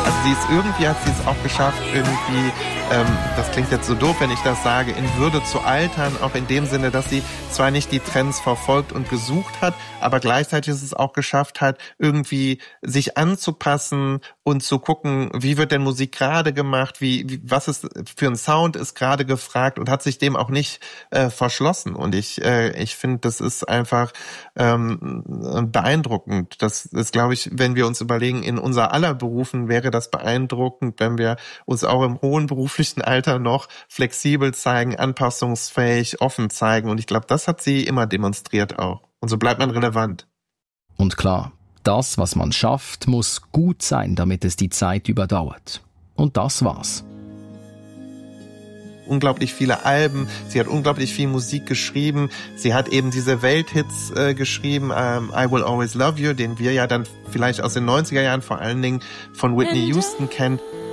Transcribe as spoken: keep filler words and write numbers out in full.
Also sie ist irgendwie, hat sie es auch geschafft, irgendwie, ähm, das klingt jetzt so doof, wenn ich das sage, in Würde zu altern, auch in dem Sinne, dass sie zwar nicht die Trends verfolgt und gesucht hat, aber gleichzeitig ist es auch geschafft hat, irgendwie sich anzupassen und zu gucken, wie wird denn Musik gerade gemacht, wie, wie was ist für ein Sound ist gerade gefragt und hat sich dem auch nicht äh, verschlossen. Und ich äh, ich finde, das ist einfach ähm, beeindruckend. Das ist, glaube ich, wenn wir uns überlegen, in unser aller Berufen wäre das beeindruckend, wenn wir uns auch im hohen beruflichen Alter noch flexibel zeigen, anpassungsfähig, offen zeigen. Und ich glaube, das hat sie immer demonstriert auch. Und so bleibt man relevant. Und klar, das, was man schafft, muss gut sein, damit es die Zeit überdauert. Und das war's. Unglaublich viele Alben, sie hat unglaublich viel Musik geschrieben, sie hat eben diese Welthits äh, geschrieben, ähm, I Will Always Love You, den wir ja dann vielleicht aus den neunziger Jahren vor allen Dingen von Whitney Houston kennen.